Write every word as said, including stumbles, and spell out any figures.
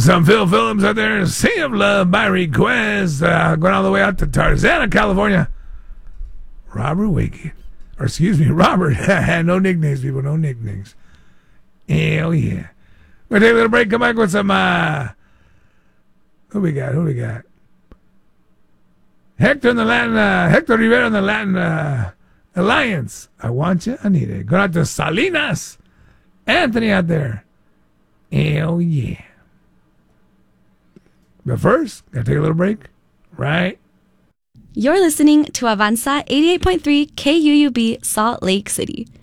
Some Phil Phillips out there. Sea of Love by request. Uh, going all the way out to Tarzana, California. Robert Wakey. Or excuse me, Robert. No nicknames, people. No nicknames. Hell yeah. We're going to take a little break. Come back with some... Uh, who we got? Who we got? Hector in the Latin... Uh, Hector Rivera in the Latin uh, Alliance. I want you. I need it. Going out to Salinas. Anthony out there. Hell yeah. But first, gotta take a little break, right? You're listening to Avanza eighty-eight point three K U U B Salt Lake City.